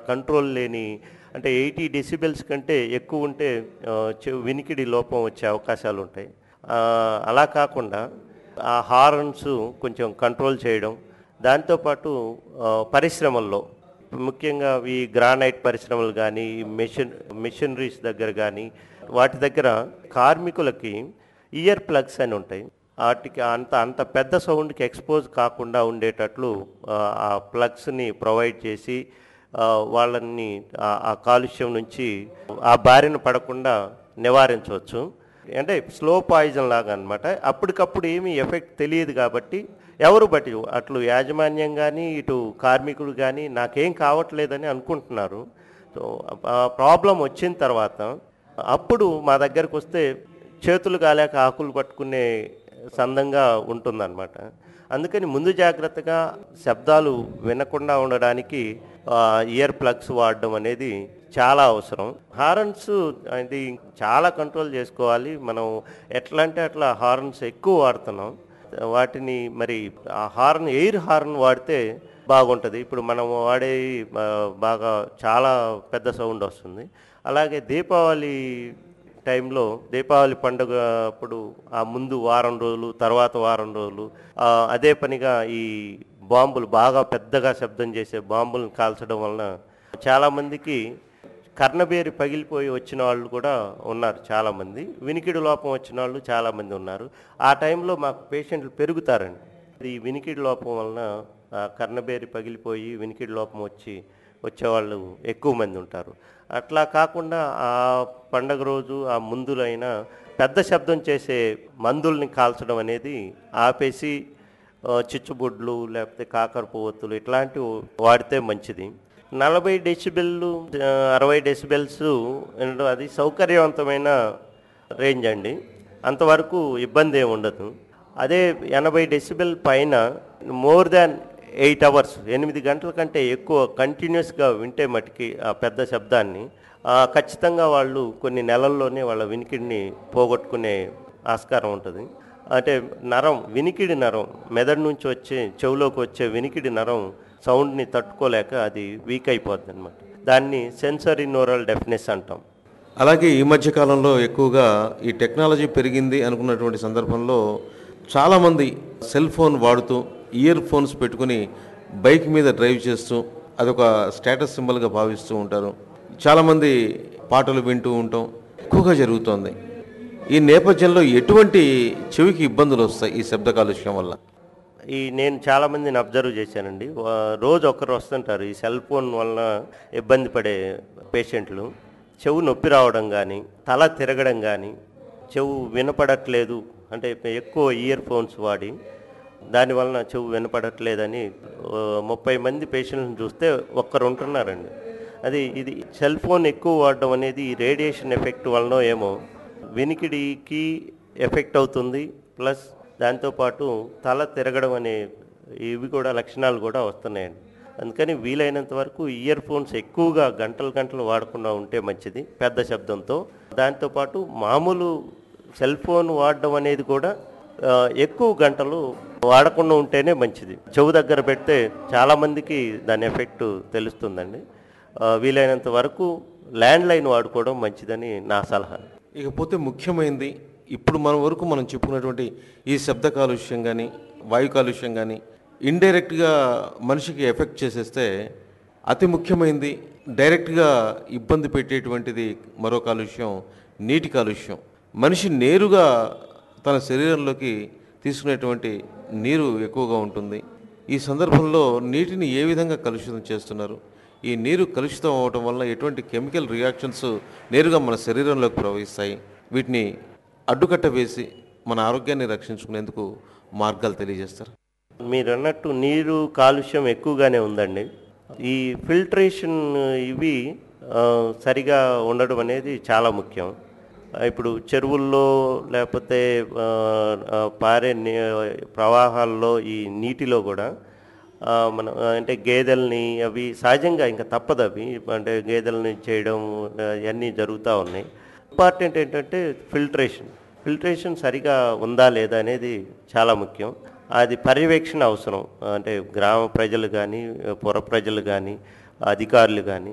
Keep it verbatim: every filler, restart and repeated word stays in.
Control లేని అంటే eighty decibels కంటే ఎక్కువ ఉంటే ఆహ్, చెవి వినికిడి లోపం వచ్చే అవకాశాలు ఉంటాయి. ఆహ్, అలా కాకుండా ఆ హార్న్స్ కొంచెం కంట్రోల్ చేయడం. దాంతో పాటు ఆహ్, పరిశ్రమల్లో ముఖ్యంగా ఈ గ్రానైట్ పరిశ్రమలు గానీ, మెషిన్ మెషినరీస్ దగ్గర గానీ, వాటి దగ్గర కార్మికులకి ఇయర్ ప్లగ్స్ అని ఉంటాయి. ఆటికి అంత అంత పెద్ద సౌండ్‌కి ఎక్స్‌పోజ్ కాకుండా ఉండేటట్లు ఆహ్, ఆ ప్లగ్స్‌ని ప్రొవైడ్ చేసి ఆహ్, వాళ్ళని ఆహ్, ఆ కాలుష్యం నుంచి ఆ బారిన పడకుండా నివారించవచ్చు. అంటే స్లో పాయిజన్ లాగా అనమాట. అప్పటికప్పుడు ఏమీ ఎఫెక్ట్ తెలియదు కాబట్టి ఎవరు బట్టి అట్లు యాజమాన్యం గానీ, ఇటు కార్మికుడు గానీ నాకేం కావట్లేదని అనుకుంటున్నారు. సో, ఆ ప్రాబ్లమ్ వచ్చిన తర్వాత అప్పుడు మా దగ్గరకొస్తే చేతులు కాలాక ఆకులు పట్టుకునే సందంగా ఉంటుందన్నమాట. అందుకని ముందు జాగ్రత్తగా శబ్దాలు వినకుండా ఉండడానికి ఆహ్, ఇయర్ ప్లగ్స్ వాడడం అనేది చాలా అవసరం. హార్న్స్ అది చాలా కంట్రోల్ చేసుకోవాలి. మనం ఎట్లా అంటే అట్లా హార్న్స్ ఎక్కువ వాడుతున్నాం. వాటిని మరి ఆ హార్న్ ఎయిర్ హార్న్ వాడితే బాగుంటది. ఇప్పుడు మనం వాడేవి ఆహ్, బాగా చాలా పెద్ద సౌండ్ వస్తుంది. అలాగే దీపావళి టైంలో దీపావళి పండుగ అప్పుడు ఆ ముందు వారం రోజులు, తర్వాత వారం రోజులు ఆహ్, అదే పనిగా ఈ బాంబులు బాగా పెద్దగా శబ్దం చేసే బాంబులను కాల్చడం వలన చాలామందికి కర్ణబేరి పగిలిపోయి వచ్చిన వాళ్ళు కూడా ఉన్నారు చాలామంది. వినికిడి లోపం వచ్చిన వాళ్ళు చాలామంది ఉన్నారు. ఆ టైంలో మాకు పేషెంట్లు పెరుగుతారండి. ఈ వినికిడి లోపం వలన ఆహ్, కర్ణబేరి పగిలిపోయి వినికిడి లోపం వచ్చి వచ్చేవాళ్ళు ఎక్కువ మంది ఉంటారు. అట్లా కాకుండా ఆ పండగ రోజు ఆ ముందులైనా పెద్ద శబ్దం చేసే మందుల్ని కాల్చడం అనేది ఆపేసి ఆహ్, చిచ్చుబుడ్లు లేకపోతే కాకర పువ్వొత్తులు ఇట్లాంటివి వాడితే మంచిది. నలభై డెసిబెల్లు ఆహ్, అరవై డెసిబెల్స్ ఏంటో అది సౌకర్యవంతమైన రేంజ్ అండి. అంతవరకు ఇబ్బంది ఏమి ఉండదు. అదే ఎనభై డెసిబెల్ పైన మోర్ దాన్ ఎనిమిది అవర్స్ ఎనిమిది గంటల కంటే ఎక్కువ కంటిన్యూస్‌గా వింటే మటికి ఆ పెద్ద శబ్దాన్ని ఆహ్, ఖచ్చితంగా వాళ్ళు కొన్ని నెలల్లోనే వాళ్ళ వినికిడిని పోగొట్టుకునే ఆస్కారం ఉంటది. అంటే నరం వినికిడి నరం మెదడు నుంచి వచ్చే చెవులోకి వచ్చే వినికిడి నరం సౌండ్‌ని తట్టుకోలేక అది వీక్ అయిపోద్దనమాట. దాన్ని సెన్సరీ న్యూరల్ డెఫ్‌నెస్ అంటాం. అలాగే ఈ మధ్య కాలంలో ఎక్కువగా ఈ టెక్నాలజీ పెరిగింది అనుకున్నటువంటి సందర్భంలో చాలామంది సెల్ ఫోన్ వాడుతూ ఇయర్ ఫోన్స్ పెట్టుకుని బైక్ మీద డ్రైవ్ చేస్తూ అదొక స్టేటస్ సింబల్గా భావిస్తూ ఉంటారు. చాలామంది పాటలు వింటూ ఉండటం ఎక్కువగా జరుగుతోంది. ఈ నేపథ్యంలో ఎటువంటి చెవికి ఇబ్బందులు వస్తాయి ఈ శబ్ద కాలుష్యం వల్ల? ఈ నేను చాలామందిని అబ్జర్వ్ చేశానండి. వా రోజు ఒకరు వస్తుంటారు. ఈ సెల్ ఫోన్ వలన ఇబ్బంది పడే పేషెంట్లు. చెవు నొప్పి రావడం గానీ, తల తిరగడం గానీ, చెవు వినపడట్లేదు అంటే ఎక్కువ ఇయర్ ఫోన్స్ వాడి దానివలన చెవు వినపడట్లేదని ఆహ్, ముప్పై మంది పేషెంట్‌లను చూస్తే ఒక్కరు ఉంటున్నారండి. అది ఇది సెల్ ఫోన్ ఎక్కువ వాడడం అనేది ఈ రేడియేషన్ ఎఫెక్ట్ వలనో ఏమో వినికిడికి ఎఫెక్ట్ అవుతుంది. ప్లస్ దాంతోపాటు తల తిరగడం అనే ఇవి కూడా లక్షణాలు కూడా వస్తున్నాయండి. అందుకని వీలైనంత వరకు ఇయర్ ఫోన్స్ ఎక్కువగా గంటలు గంటలు వాడకుండా ఉంటే మంచిది పెద్ద శబ్దంతో. దాంతోపాటు మామూలు సెల్ ఫోన్ వాడడం అనేది కూడా ఆహ్, ఎక్కువ గంటలు వాడకుండా ఉంటేనే మంచిది. చెవు దగ్గర పెడితే చాలామందికి దాని ఎఫెక్ట్ తెలుస్తుందండి. ఆహ్, వీలైనంత వరకు ల్యాండ్‌లైన్ వాడుకోవడం మంచిదని నా సలహా. ఇకపోతే ముఖ్యమైనది ఇప్పుడు మన వరకు మనం చెప్పుకున్నటువంటి ఈ శబ్ద కాలుష్యం కానీ, వాయు కాలుష్యం కానీ ఇండైరెక్ట్‌గా మనిషికి ఎఫెక్ట్ చేసేస్తే అతి ముఖ్యమైనది డైరెక్ట్‌గా ఇబ్బంది పెట్టేటువంటిది మరో కాలుష్యం నీటి కాలుష్యం. మనిషి నేరుగా తన శరీరంలోకి తీసుకునేటువంటి నీరు ఎక్కువగా ఉంటుంది. ఈ సందర్భంలో నీటిని ఏ విధంగా కలుషితం చేస్తున్నారు? ఈ నీరు కలుషితం అవ్వటం వల్ల ఎటువంటి కెమికల్ రియాక్షన్స్ నేరుగా మన శరీరంలోకి ప్రవహిస్తాయి? వీటిని అడ్డుకట్ట వేసి మన ఆరోగ్యాన్ని రక్షించుకునేందుకు మార్గాలు తెలియజేస్తారు. మీరన్నట్టు నీరు కాలుష్యం ఎక్కువగానే ఉందండి. ఈ ఫిల్ట్రేషన్ ఇవి ఆహ్, సరిగా ఉండడం అనేది చాలా ముఖ్యం. ఆహ్, ఇప్పుడు చెరువుల్లో లేకపోతే ఆహ్, ఆహ్, పారే నీ ప్రవాహాల్లో ఈ నీటిలో కూడా ఆహ్, మనం అంటే గేదెలని అవి సహజంగా ఇంకా తప్పదవి. అంటే గేదెలని చేయడం ఇయన్నీ జరుగుతా ఉన్నాయి. ఇంపార్టెంట్ ఏంటంటే ఫిల్ట్రేషన్. ఫిల్ట్రేషన్ సరిగా ఉందా లేదా అనేది చాలా ముఖ్యం. అది పర్యవేక్షణ అవసరం. అంటే గ్రామ ప్రజలు గానీ, పుర ప్రజలు గానీ, అధికారులు గానీ